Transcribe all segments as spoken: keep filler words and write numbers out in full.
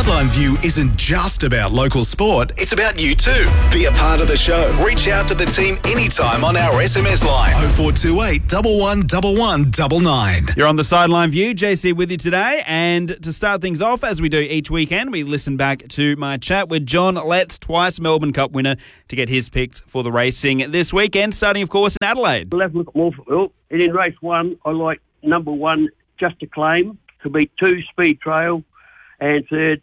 Sideline View isn't just about local sport, it's about you too. Be a part of the show. Reach out to the team anytime on our S M S line oh four two eight, one one one one nine nine. You're on the Sideline View, J C with you today, and to start things off, as we do each weekend, we listen back to my chat with John Letts, twice Melbourne Cup winner, to get his picks for the racing this weekend, starting of course in Adelaide. We'll have a look at Morpheville, and in race one, I like number one, Just a Claim, to beat two, Speed Trail, and third,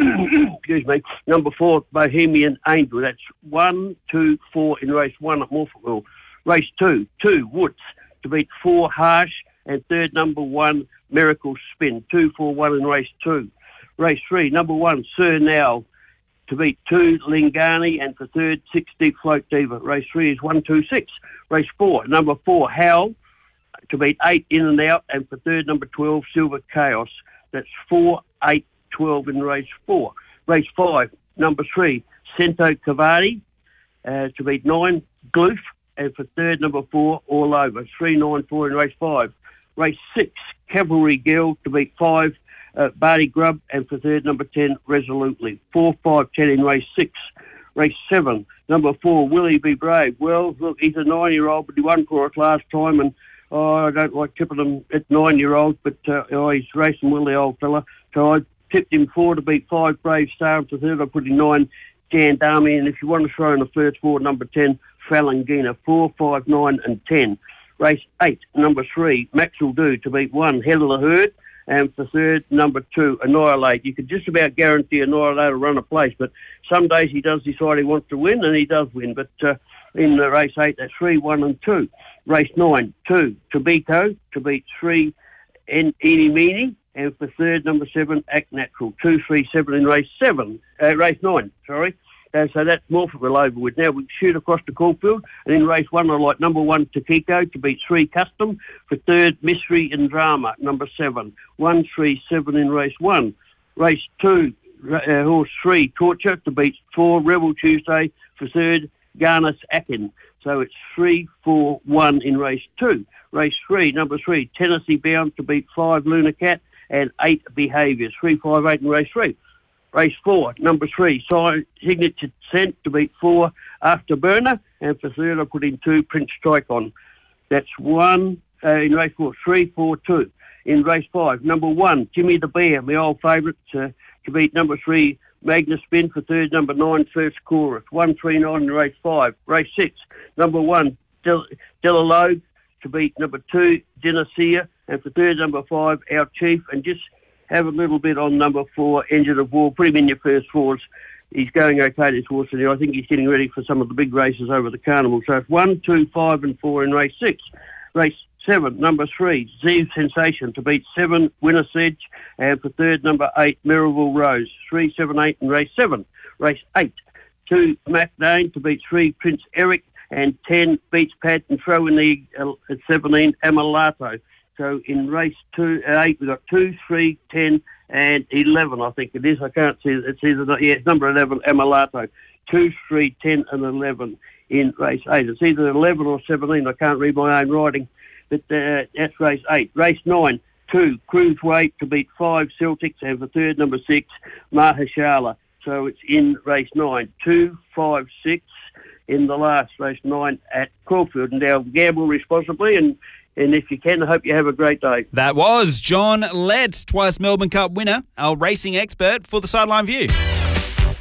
excuse me, number four, Bohemian Angel. That's one, two, four in race one at Morpheville. Race two, two, Woods, to beat four, Harsh, and third, number one, Miracle Spin. Two, four, one in race two. Race three, number one, Sir Now, to beat two, Lingani, and for third, six, Deep Float Diva. Race three is one, two, six. Race four, number four, Howl, to beat eight, In and Out, and for third, number twelve, Silver Chaos. That's four, eight, twelve in race four. Race five, number three, Cento Cavani, uh, to beat nine, Gloof, and for third, number four, All Over. three, nine, four in race five. Race six, Cavalry Girl, to beat five, uh, Barty Grub, and for third, number ten, Resolutely. four, five, ten in race six. Race seven, number four, Willie Be Brave. Well, look, he's a nine-year-old, but he won for us last time, and oh, I don't like tipping him at nine-year-olds, but uh, oh, he's racing well, the old fella. So I tipped him four to beat five, Brave Star, and for third I put in nine, Jandami, and if you want to throw in the first four, number ten, Falangina. four, five, nine and ten. Race eight, number three, Maxwell Do, to beat one, Head of the Herd, and for third, number two, Annihilate. You could just about guarantee Annihilate will run a place, but some days he does decide he wants to win, and he does win. But uh, in uh, race eight, that's three, one and two. Race nine, two, Tobiko, to beat three, en- Eeny Meeny, and for third, number seven, Act Natural. Two, three, seven in race seven, uh, race nine, sorry. Uh, so that's Morpheville over with. Now we shoot across the Caulfield, and in race one I like number one, Takiko, to beat three, Custom. For third, Mystery and Drama, number seven. One, three, seven in race one. Race two, uh, horse three, Torture, to beat four, Rebel Tuesday. For third, Garnus Akin. So it's three, four, one in race two. Race three, number three, Tennessee Bound, to beat five, Luna Cat, and eight, Behaviours. Three, five, eight in race three. Race four, number three, Signature Scent, to beat four, Afterburner, and for third I put in two, Prince Tricon. That's one uh, in race four, three, four, two. In race five, number one, Jimmy the Bear, my old favourite, uh, to beat number three, Magnus Spin. For third, number nine, First Chorus. One, three, nine in race five. Race six, number one, Del- Delalogue, to beat number two, Genesia, and for third, number five, Our Chief, and just have a little bit on number four, Engine of War. Put him in your first fours. He's going okay this horse, and I think he's getting ready for some of the big races over the carnival. So it's one, two, five, and four in race six. Race seven, number three, Zeev Sensation, to beat seven, Winner Sedge, and for third, number eight, Mirabelle Rose. Three, seven, eight in race seven. Race eight, two, Mac Dane, to beat three, Prince Eric, and ten, Beats Pat, and throw in the uh, at seventeen, Amalato. So in race two, uh, eight, we've got two, three, ten, and eleven, I think it is. I can't see it. It's either, yeah, it's number eleven, Amalato. two, three, ten, and eleven in race eight. It's either eleven or seventeen. I can't read my own writing, but uh, that's race eight. Race nine, two, Cruise Weight, to beat five, Celtics, and for third, number six, Mahashala. So it's in race nine. Two, five, six in the last race nine at Caulfield. And now gamble responsibly, and And if you can, I hope you have a great day. That was John Letts, twice Melbourne Cup winner, our racing expert for the Sideline View.